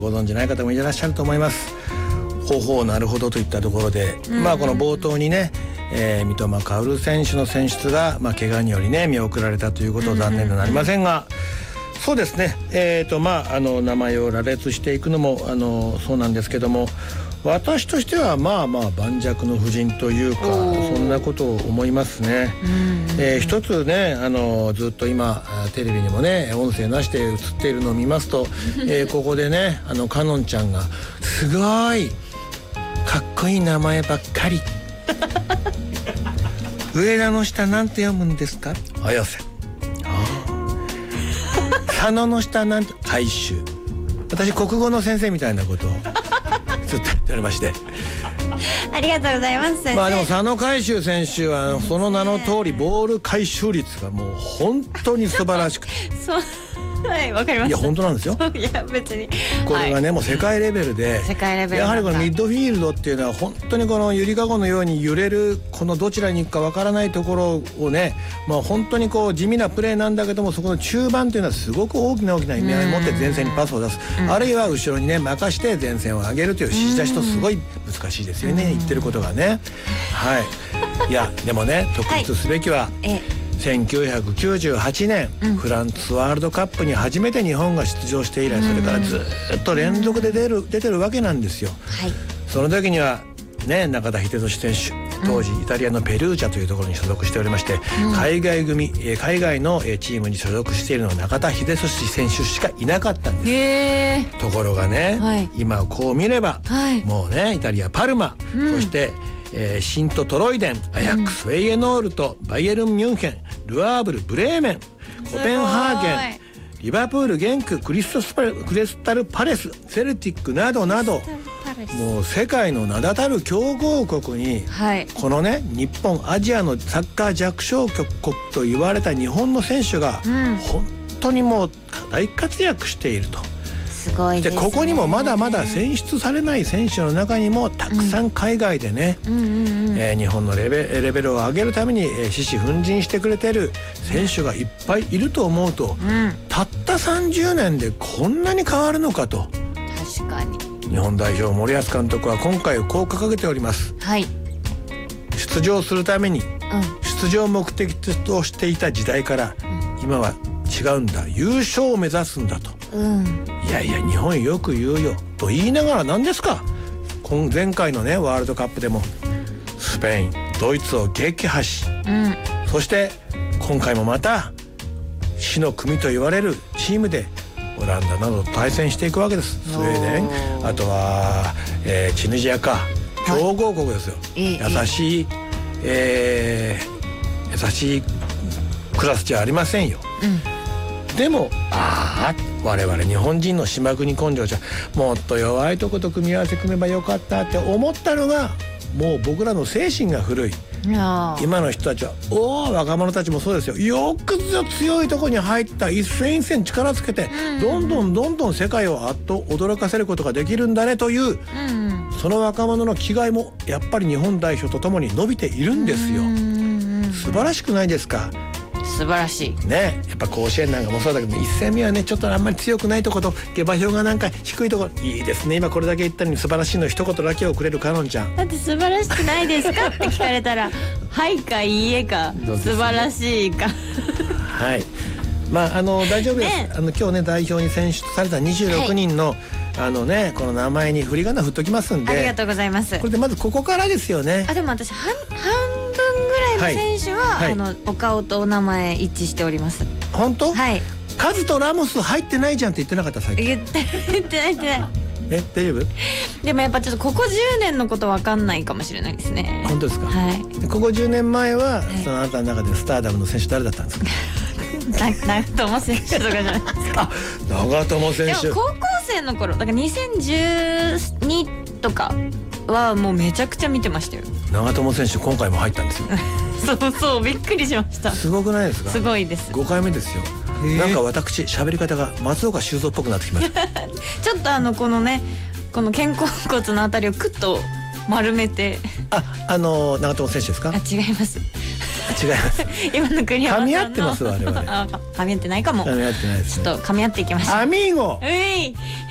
ご存じない方もいらっしゃると思います。ほうなるほどといったところで、この冒頭にね、三笘薫選手の選出が、怪我によりね見送られたということは残念でなりませんが、そうですね、名前を羅列していくのもそうなんですけども、私としては盤石の布陣というか、そんなことを思いますね。一つね、ずっと今テレビにもね音声なしで映っているのを見ますと、ここでねかのんちゃんがすごいかっこいい名前ばっかり上田の下なんて読むんですか？綾瀬。佐野の下なんて海舟。私国語の先生みたいなことをずっと言っておりましてありがとうございます。 でも佐野海舟選手はその名の通りボール回収率がもう本当に素晴らしくてそうはい、わかりました。 いや本当なんですよ。 いや別にこれがね、もう世界レベルで、やはりこのミッドフィールドっていうのは本当にこのゆりかごのように揺れる、このどちらに行くかわからないところをね、本当にこう地味なプレーなんだけども、そこの中盤っていうのはすごく大きな意味合いを持って前線にパスを出す、あるいは後ろにね任して前線を上げるという指示出しとすごい難しいですよね、言ってることがね。いやでもね、特筆すべきは、1998年、フランスワールドカップに初めて日本が出場して以来、それからずっと連続で出てるわけなんですよ。その時にはね、中田英寿選手、当時イタリアのペルージャというところに所属しておりまして、海外のチームに所属しているのは中田英寿選手しかいなかったんです。ところがね、今こう見れば、もうねイタリアパルマ、そしてシント・トロイデン、アヤックス、フェイエノールとバイエルン・ミュンヘン、ルアーブル、ブレーメン、コペンハーゲン、リバプール、ゲンク、クリスタル・パレス、セルティックなどなど、もう世界の名だたる強豪国に、このね日本、アジアのサッカー弱小国と言われた日本の選手が、本当にもう大活躍していると。 すごいですね。 ここにもまだまだ選出されない選手の中にもたくさん海外でね、日本のレベルを上げるために獅子奮迅してくれてる選手がいっぱいいると思うと、たった30年でこんなに変わるのかと。 確かに日本代表森保監督は今回こう掲げております。出場するために、出場目的としていた時代から、今は違うんだ、優勝を目指すんだと。いやいや日本よく言うよと言いながら、何ですか、前回のねワールドカップでもスペイン、ドイツを撃破し、そして今回もまた死の組と言われるチームでオランダなどと対戦していくわけです。スウェーデン、あとは、チュニジアか、強豪国ですよ。優しいクラスじゃありませんよ。でも我々日本人の島国根性じゃ、もっと弱いとこと組み合わせ組めばよかったって思ったのが、もう僕らの精神が古い。今の人たちは、若者たちもそうですよ、よくぞ強いとこに入った、一戦一戦力つけて、どんどん世界を驚かせることができるんだねという、その若者の気概もやっぱり日本代表とともに伸びているんですよ。素晴らしくないですか。 素晴らしいね。やっぱ甲子園なんかもそうだけど、1戦目はねちょっとあんまり強くないとこと下馬評がなんか低いところ、いいですね。今これだけ言ったのに素晴らしいの一言だけをくれるかのんちゃん。 だって素晴らしくないですかって聞かれたらはいかいいえか、素晴らしいか大丈夫です、今日ね代表に選出された26人の、この名前に振り仮名振っときますんで。 ありがとうございます。 これでまずここからですよね。 でも私半分ぐらいの選手は、お顔とお名前一致しております。 本当？カズとラモス入ってないじゃんって言ってなかった？最近言ってない大丈夫？ でもやっぱちょっとここ10年のこと分かんないかもしれないですね。 本当ですか？ここ10年前は、そのあなたの中でスターダムの選手誰だったんですか？ 長友選手とかじゃないですか。 長友選手。 でも高校生の頃だから2012とかはもうめちゃくちゃ見てましたよ。 長友選手今回も入ったんですよ。 そうびっくりしました。 すごくないですか？ すごいです。 5回目ですよ。なんか私喋り方が松岡修造っぽくなってきました。 ちょっとこのね、この肩甲骨のあたりをクッと丸めて。 長友選手ですか？ 違います。 違います。 今の栗山さんの噛み合ってます我々。 噛み合ってないかも。 噛み合ってないですね。 ちょっと噛み合っていきましょう。 アミーゴ。